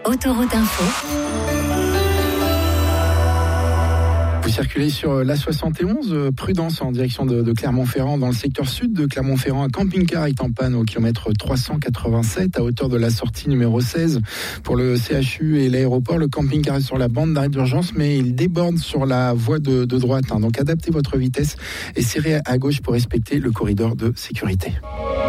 Autoroute Info. Vous circulez sur l'A71, prudence en direction de Clermont-Ferrand. Dans le secteur sud de Clermont-Ferrand, un camping-car est en panne au kilomètre 387 à hauteur de la sortie numéro 16. Pour le CHU et l'aéroport, le camping-car est sur la bande d'arrêt d'urgence, mais il déborde sur la voie de droite. Donc adaptez votre vitesse et serrez à gauche pour respecter le corridor de sécurité.